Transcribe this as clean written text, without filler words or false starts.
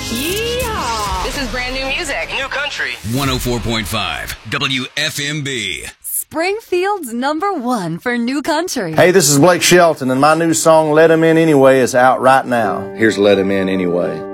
Yeehaw! This is brand new music. New country. 104.5 WFMB. Springfield's #1 for new country. Hey, this is Blake Shelton, and my new song, Let 'Em In Anyway, is out right now. Here's Let 'Em In Anyway.